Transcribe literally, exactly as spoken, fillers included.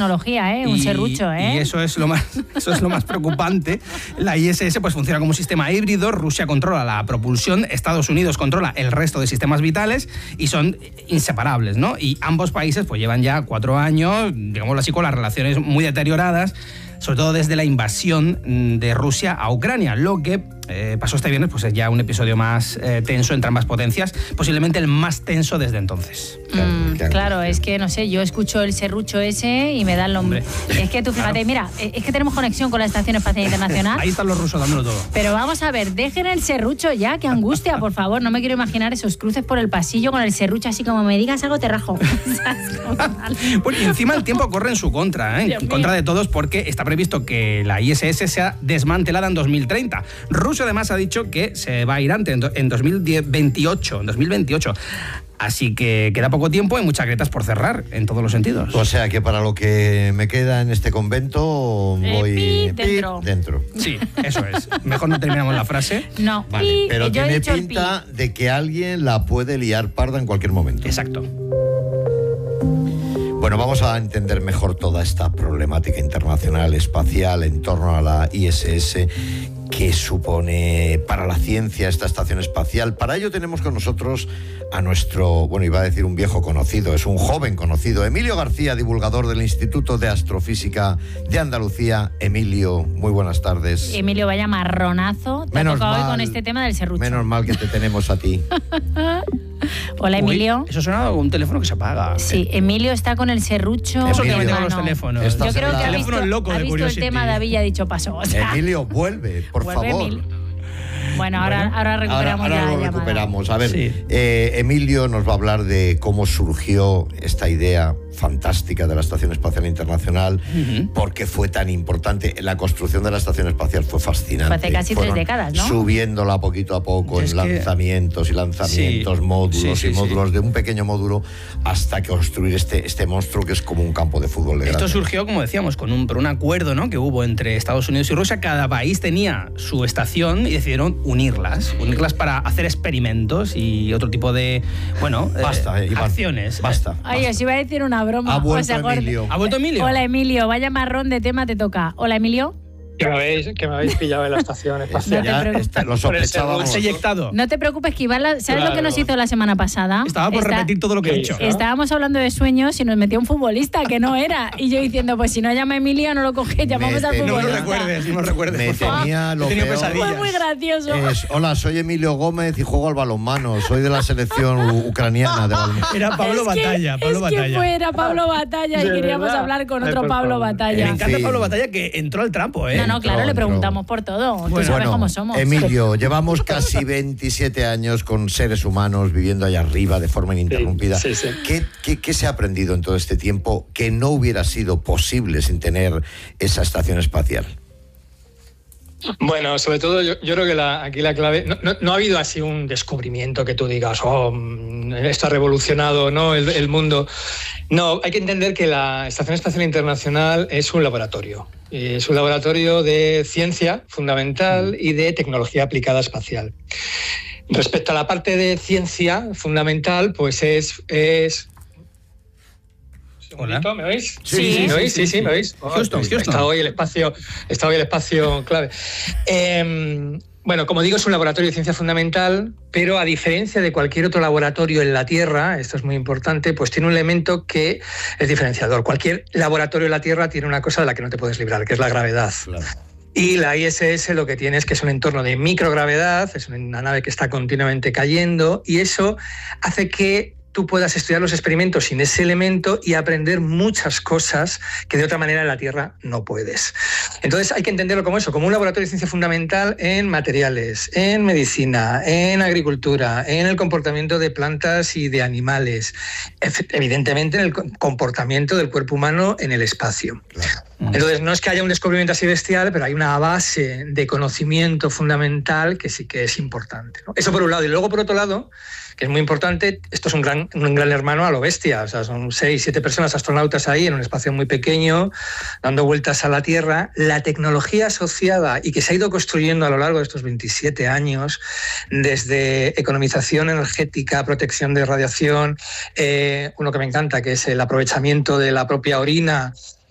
tecnología, ¿eh? Un y, serrucho, ¿eh? Y eso es lo más, eso es lo más preocupante. La I S S pues funciona como un sistema híbrido. Rusia controla la propulsión, Estados Unidos controla el resto de sistemas vitales y son inseparables, ¿no? Y ambos países pues llevan ya cuatro años, digámoslo así, con las relaciones muy deterioradas, sobre todo desde la invasión de Rusia a Ucrania. Lo que eh, pasó este viernes pues es ya un episodio más eh, tenso entre ambas potencias, posiblemente el más tenso desde entonces. Mm, claro, claro, es que no sé, yo escucho el serrucho ese y me da el nombre. Es que tú fíjate, claro. Mira, es que tenemos conexión con la Estación Espacial Internacional. Ahí están los rusos dándolo todo. Pero vamos a ver, dejen el serrucho ya, qué angustia, por favor. No me quiero imaginar esos cruces por el pasillo con el serrucho así como me digas algo te rajo. Bueno, y encima el tiempo corre en su contra, ¿eh? En contra de todos, porque está previsto que la I S S sea desmantelada en dos mil treinta. Rusia además ha dicho que se va a ir antes, en dos mil veintiocho. En dos mil veintiocho. Así que queda poco tiempo y muchas grietas por cerrar en todos los sentidos. O sea que para lo que me queda en este convento voy eh, pi, dentro. dentro. Sí, eso es. Mejor no terminamos la frase. No. Vale, pi, pero yo tiene he dicho pinta de que alguien la puede liar parda en cualquier momento. Exacto. Bueno, vamos a entender mejor toda esta problemática internacional espacial en torno a la I S S. ¿Qué supone para la ciencia esta estación espacial? Para ello tenemos con nosotros a nuestro, bueno, iba a decir un viejo conocido, es un joven conocido, Emilio García, divulgador del Instituto de Astrofísica de Andalucía. Emilio, muy buenas tardes. Emilio, vaya marronazo te menos ha tocado mal, hoy con este tema del serrucho. Menos mal que te tenemos a ti. Hola, Emilio. Uy, eso suena como un teléfono que se apaga. Sí, Emilio está con el serrucho. Eso que Emilio, con los teléfonos. Estás Yo creo la... que ha visto, loco ha de visto el tema de David y ha dicho paso. O sea, Emilio, vuelve, por vuelve favor. Emilio. Bueno, ahora, Bueno, ahora recuperamos ahora, ya ahora la lo llamada. recuperamos. A ver, Sí. eh, Emilio nos va a hablar de cómo surgió esta idea fantástica de la Estación Espacial Internacional, uh-huh. por qué fue tan importante. La construcción de la Estación Espacial fue fascinante. Fue hace casi Fueron tres décadas, ¿no? Subiéndola poquito a poco Es en que... lanzamientos y lanzamientos, sí. módulos sí, sí, y módulos, sí. de un pequeño módulo hasta construir este, este monstruo que es como un campo de fútbol de Esto grande. surgió, como decíamos, con un, por un acuerdo, ¿no?, que hubo entre Estados Unidos y Rusia. Cada país tenía su estación y decidieron unirlas, unirlas para hacer experimentos y otro tipo de, bueno, Basta, eh, eh, Iván, acciones. Basta. Ay, os iba a decir una broma. Ha vuelto o sea, Emilio. ¿Ha vuelto Emilio? Hola, Emilio. Vaya marrón de tema te toca. Hola, Emilio. Que me habéis, que me habéis pillado en la estación espacial. No te preocupes. Está, lo sospechábamos. ¿Has eyectado? No te preocupes, que Iván, la- ¿sabes Claro. lo que nos hizo la semana pasada? Estaba por Está- repetir todo lo que he ¿Qué dicho. hizo? Estábamos hablando de sueños y nos metió un futbolista que no era. Y yo diciendo, pues si no llama a Emilio, no lo coge, llamamos al Mete- No me lo futbolista. recuerdes, no me lo recuerdes, Me por favor. tenía lo He tenido peor. pesadillas. Fue muy gracioso. Es, hola, soy Emilio Gómez y juego al balonmano. Soy de la selección u- ucraniana de balonmano. Era Pablo Es que- Batalla, Pablo es que Batalla. fuera Pablo Batalla y De queríamos verdad. hablar con Ay, otro por Pablo favor. Me Batalla. En encanta fin. Pablo Batalla, que entró al trapo, ¿eh? No, no, claro, le entró. preguntamos por todo. Tú Bueno, sabes cómo somos. Emilio, llevamos casi veintisiete años con seres humanos viviendo allá arriba de forma ininterrumpida. Sí, sí, sí. ¿Qué, qué, qué se ha aprendido en todo este tiempo que no hubiera sido posible sin tener esa estación espacial? Bueno, sobre todo yo, yo creo que la, aquí la clave... No, no, no ha habido así un descubrimiento que tú digas, oh, mm, esto ha revolucionado, ¿no?, el, el mundo. No, hay que entender que la Estación Espacial Internacional es un laboratorio. Es un laboratorio de ciencia fundamental y de tecnología aplicada espacial. Respecto a la parte de ciencia fundamental, pues es... es Hola. ¿Me oís? Sí, sí, ¿Me oís? sí, Sí, sí. sí, ¿me oís? Oh, Houston, Houston. Está hoy el espacio, está hoy el espacio clave. Eh, bueno, como digo, es un laboratorio de ciencia fundamental, pero a diferencia de cualquier otro laboratorio en la Tierra, esto es muy importante, pues tiene un elemento que es diferenciador. Cualquier laboratorio en la Tierra tiene una cosa de la que no te puedes librar, que es la gravedad. Claro. Y la I S S lo que tiene es que es un entorno de microgravedad, es una nave que está continuamente cayendo, y eso hace que tú puedas estudiar los experimentos sin ese elemento y aprender muchas cosas que de otra manera en la Tierra no puedes. Entonces hay que entenderlo como eso, como un laboratorio de ciencia fundamental en materiales, en medicina, en agricultura, en el comportamiento de plantas y de animales, evidentemente en el comportamiento del cuerpo humano en el espacio. Claro. Entonces, no es que haya un descubrimiento así bestial, pero hay una base de conocimiento fundamental que sí que es importante, ¿no? Eso por un lado. Y luego, por otro lado, que es muy importante, esto es un gran, un gran hermano a lo bestia. O sea, son seis, siete personas astronautas ahí en un espacio muy pequeño, dando vueltas a la Tierra. La tecnología asociada y que se ha ido construyendo a lo largo de estos veintisiete años, desde economización energética, protección de radiación, eh, uno que me encanta, que es el aprovechamiento de la propia orina